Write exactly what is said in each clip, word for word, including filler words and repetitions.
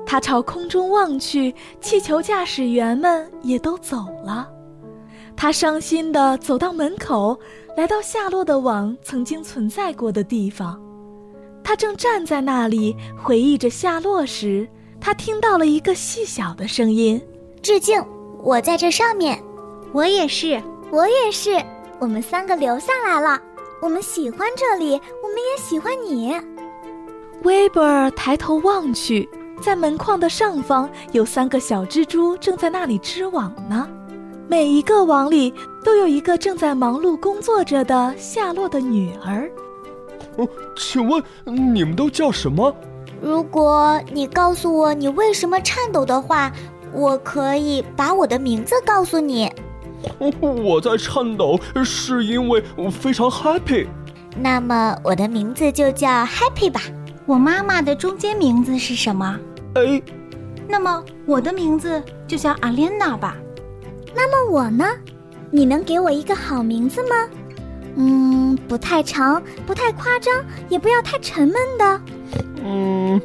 他朝空中望去，气球驾驶员们也都走了。他伤心地走到门口，来到夏洛的网曾经存在过的地方。他正站在那里回忆着夏洛时，他听到了一个细小的声音： 致敬，我在这上面。 我也是， 我也是，我们三个留下来了。我们喜欢这里，我们也喜欢你。 威伯尔抬头望去，在门框的上方有三个小蜘蛛正在那里织网呢，每一个网里都有一个正在忙碌工作着的夏洛的女儿。 哦，请问你们都叫什么？ 如果你告诉我你为什么颤抖的话，我可以把我的名字告诉你。 哦，我在颤抖是因为我非常 happy。 那么我的名字就叫 Happy 吧。 我妈妈的中间名字是什么？ A。 那么我的名字就叫 Alena 吧。 那么我呢？你能给我一个好名字吗？嗯，不太长，不太夸张，也不要太沉闷的。 嗯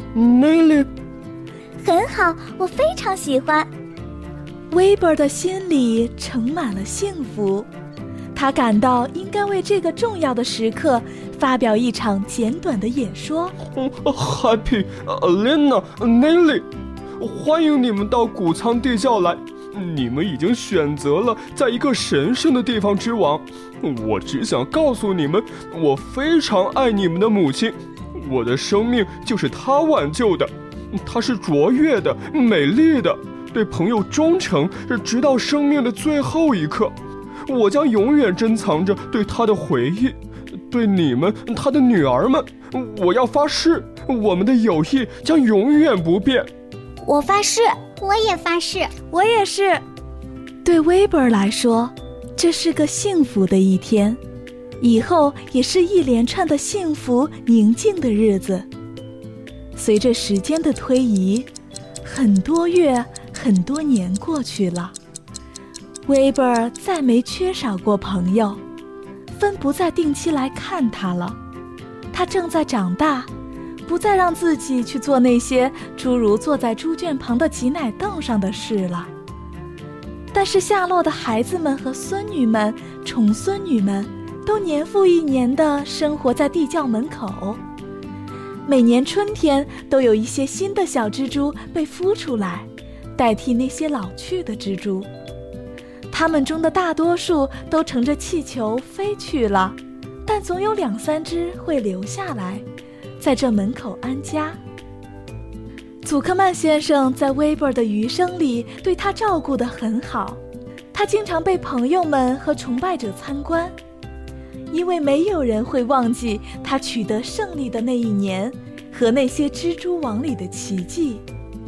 Nelly。 很好，我非常喜欢。 威伯的心里盛满了幸福，他感到应该为这个重要的时刻发表一场简短的演说。 嗯 Happy Alena Nelly， 欢迎你们到谷仓地窖来。你们已经选择了在一个神圣的地方织网。我只想告诉你们，我非常爱你们的母亲，我的生命就是她挽救的。她是卓越的，美丽的，对朋友忠诚，直到生命的最后一刻。我将永远珍藏着对她的回忆。对你们，她的女儿们，我要发誓，我们的友谊将永远不变。 我发誓。 我也发誓。 我也是。对威伯来说，这是个幸福的一天，以后也是一连串的幸福宁静的日子。随着时间的推移，很多月很多年过去了，威伯尔再没缺少过朋友，芬不再定期来看他了。他正在长大，不再让自己去做那些诸如坐在猪圈旁的挤奶凳上的事了。但是夏洛的孩子们和孙女们、重孙女们都年复一年地生活在地窖门口。每年春天都有一些新的小蜘蛛被孵出来，代替那些老去的蜘蛛。它们中的大多数都乘着气球飞去了，但总有两三只会留下来，在这门口安家。祖克曼先生在威伯的余生里对他照顾得很好，他经常被朋友们和崇拜者参观，因为没有人会忘记他取得胜利的那一年和那些蜘蛛网里的奇迹。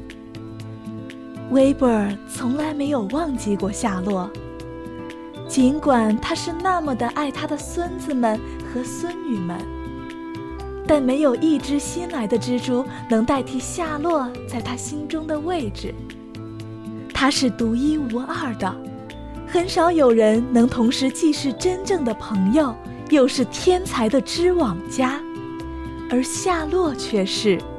威伯尔从来没有忘记过夏洛，尽管他是那么的爱他的孙子们和孙女们，但没有一只新来的蜘蛛能代替夏洛在他心中的位置。他是独一无二的，很少有人能同时既是真正的朋友，又是天才的织网家，而夏洛却是。